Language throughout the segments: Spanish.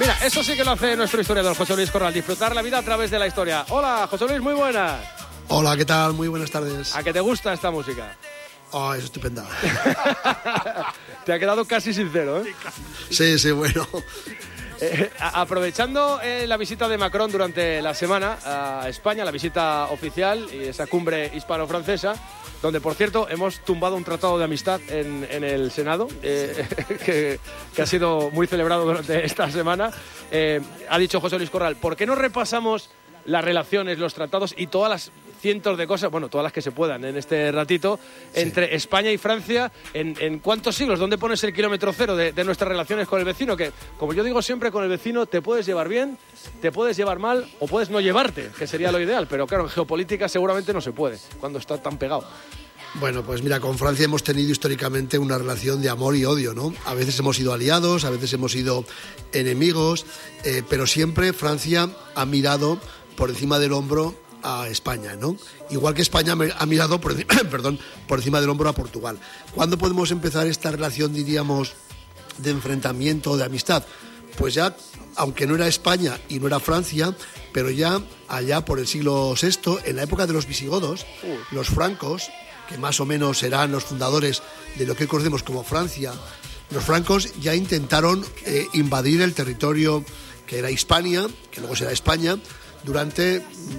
Mira, eso sí que lo hace nuestro historiador José Luis Corral, disfrutar la vida a través de la historia. Hola, José Luis, muy buenas. Hola, ¿qué tal? Muy buenas tardes. ¿A qué te gusta esta música? Oh, es estupenda. Te ha quedado casi sincero, ¿eh? Sí, bueno. Aprovechando la visita de Macron durante la semana a España, la visita oficial y esa cumbre hispano-francesa, donde, por cierto, hemos tumbado un tratado de amistad en el Senado, que ha sido muy celebrado durante esta semana. Ha dicho José Luis Corral, ¿por qué no repasamos las relaciones, los tratados y todas las cientos de cosas, bueno, todas las que se puedan en este ratito, entre España y Francia? ¿En cuántos siglos? ¿Dónde pones el kilómetro cero de nuestras relaciones con el vecino? Que, como yo digo siempre, con el vecino te puedes llevar bien, te puedes llevar mal o puedes no llevarte, que sería lo ideal, pero claro, en geopolítica seguramente no se puede, cuando está tan pegado. Bueno, pues mira, con Francia hemos tenido históricamente una relación de amor y odio, ¿no? A veces hemos sido aliados, a veces hemos sido enemigos, pero siempre Francia ha mirado por encima del hombro a España, ¿no? Igual que España ha mirado por encima del hombro a Portugal. ¿Cuándo podemos empezar esta relación, diríamos, de enfrentamiento, de amistad? Pues ya, aunque no era España y no era Francia, pero ya allá por el siglo VI, en la época de los visigodos, los francos, que más o menos serán los fundadores de lo que conocemos como Francia, los francos ya intentaron invadir el territorio que era Hispania, que luego será España, durante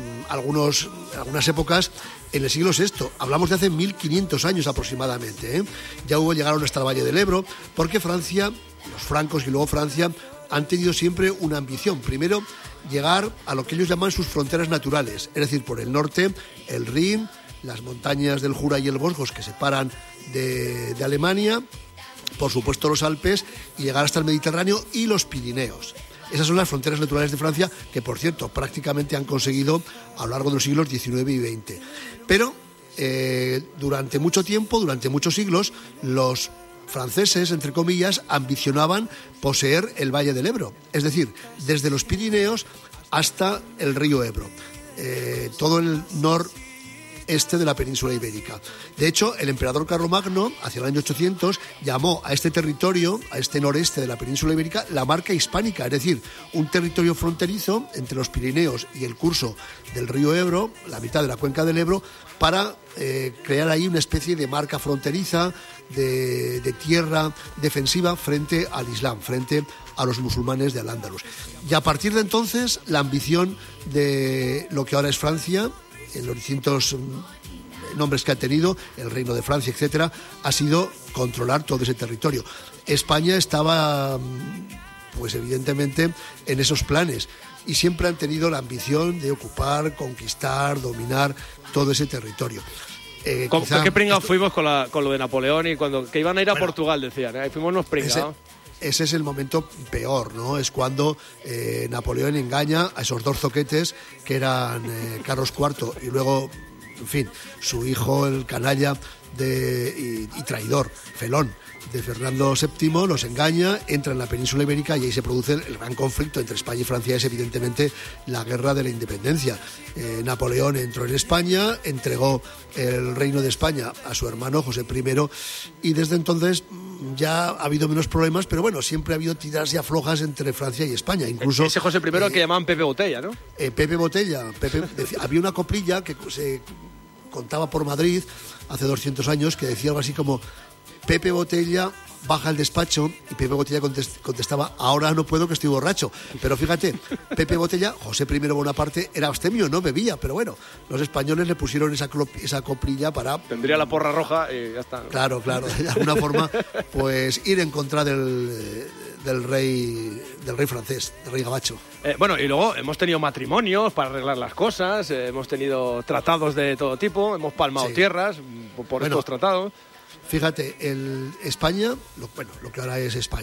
algunas épocas en el siglo VI. Hablamos de hace 1500 años aproximadamente, ¿eh? Llegaron hasta el Valle del Ebro, porque Francia, los francos y luego Francia, han tenido siempre una ambición. Primero, llegar a lo que ellos llaman sus fronteras naturales, es decir, por el norte, el Rin, las montañas del Jura y el Vosgos que separan de Alemania, por supuesto los Alpes, y llegar hasta el Mediterráneo y los Pirineos. Esas son las fronteras naturales de Francia, que por cierto prácticamente han conseguido a lo largo de los siglos XIX y XX. Pero durante mucho tiempo, durante muchos siglos, los franceses, entre comillas, ambicionaban poseer el Valle del Ebro, es decir, desde los Pirineos hasta el río Ebro, todo el noreste de la península ibérica. De hecho, el emperador Carlomagno, hacia el año 800, llamó a este territorio, a este noreste de la península ibérica, la Marca Hispánica, es decir, un territorio fronterizo entre los Pirineos y el curso del río Ebro, la mitad de la cuenca del Ebro, para crear ahí una especie de marca fronteriza, de tierra defensiva frente al Islam, frente a los musulmanes de Al-Ándalus. Y a partir de entonces, la ambición de lo que ahora es Francia, en los distintos nombres que ha tenido, el Reino de Francia, etcétera, ha sido controlar todo ese territorio. España estaba, pues evidentemente, en esos planes y siempre han tenido la ambición de ocupar, conquistar, dominar todo ese territorio. ¿Qué pringados fuimos con lo de Napoleón y que iban a ir a Portugal, decían? Fuimos unos pringados. Ese es el momento peor, ¿no? Es cuando Napoleón engaña a esos dos zoquetes que eran Carlos IV y luego, en fin, su hijo, el canalla y traidor, felón de Fernando VII, los engaña, entra en la península ibérica y ahí se produce el gran conflicto entre España y Francia. Es evidentemente la guerra de la independencia. Napoleón entró en España, entregó el reino de España a su hermano José I y desde entonces ya ha habido menos problemas, pero bueno, siempre ha habido tiras y aflojas entre Francia y España. Incluso ese José I que llamaban Pepe Botella, ¿no? Pepe Botella. Había una coplilla que se contaba por Madrid hace 200 años que decía algo así como: Pepe Botella baja al despacho, y Pepe Botella contestaba: ahora no puedo, que estoy borracho. Pero fíjate, Pepe Botella, José I Bonaparte, era abstemio, no bebía, pero bueno, los españoles le pusieron esa coplilla para... Tendría la porra roja y ya está, ¿no? Claro, de alguna forma, pues ir en contra del rey francés, del rey gabacho. Bueno, y luego hemos tenido matrimonios para arreglar las cosas, hemos tenido tratados de todo tipo, hemos palmado tierras por estos tratados. Fíjate, España, lo que ahora es España,